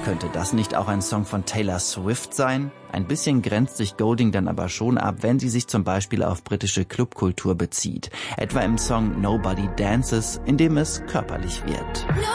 Könnte das nicht auch ein Song von Taylor Swift sein? Ein bisschen grenzt sich Golding dann aber schon ab, wenn sie sich zum Beispiel auf britische Clubkultur bezieht. Etwa im Song Nobody Dances, in dem es körperlich wird.